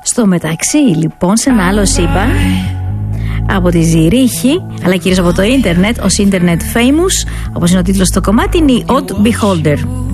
Στο μεταξύ, λοιπόν, σε ένα άλλο σύμπαν, από τη Ζηρίχη, αλλά κυρίως από το ίντερνετ, ως Internet Famous, όπως είναι ο τίτλος στο κομμάτι, είναι η Odd Beholder.